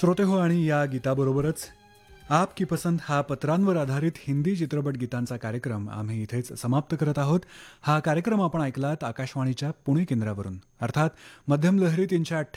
श्रोते हो, आणि या गीताबरोबरच आप की पसंत हा पत्रांवर आधारित हिंदी चित्रपट गीतांचा कार्यक्रम आम्ही इथेच समाप्त करत आहोत. हा कार्यक्रम आपण ऐकलात आकाशवाणीच्या पुणे केंद्रावरून, अर्थात मध्यम लहरी 308